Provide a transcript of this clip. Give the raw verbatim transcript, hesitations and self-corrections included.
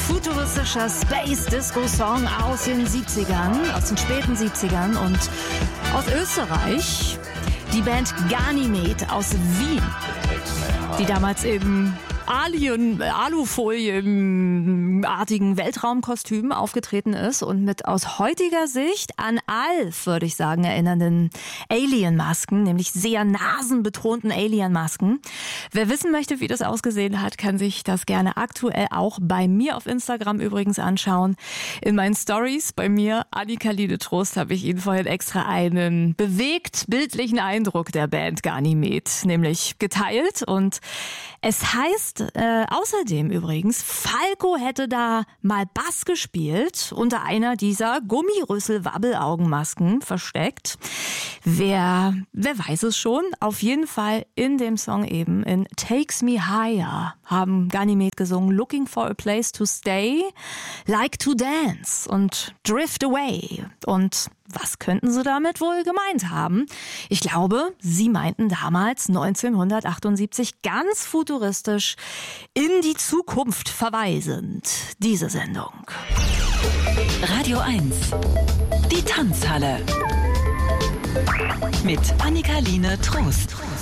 futuristischer Space-Disco-Song aus den siebzigern, aus den späten siebzigern und aus Österreich. Die Band Ganymed aus Wien, die damals im Alien, Alufolien-artigen Weltraumkostüm aufgetreten ist und mit aus heutiger Sicht an Alf, würde ich sagen, erinnernden Alien-Masken, nämlich sehr nasenbetonten Alien-Masken. Wer wissen möchte, wie das ausgesehen hat, kann sich das gerne aktuell auch bei mir auf Instagram übrigens anschauen. In meinen Stories bei mir, Annika Liene-Trost, habe ich Ihnen vorhin extra einen bewegt bildlichen Eindruck der Band Ganymed, nämlich geteilt. Und es heißt äh, außerdem übrigens, Falco hätte da mal Bass gespielt, unter einer dieser Gummirüssel-Wabbelaugenmasken versteckt. Wer, wer weiß es schon? Auf jeden Fall in dem Song eben, in Takes Me Higher, haben Ganymed gesungen, Looking for a place to stay, like to dance und drift away. Und was könnten sie damit wohl gemeint haben? Ich glaube, sie meinten damals neunzehnhundertachtundsiebzig ganz futuristisch in die Zukunft verweisend. Diese Sendung. Radio eins, die Tanzhalle mit Annika Liene-Trost.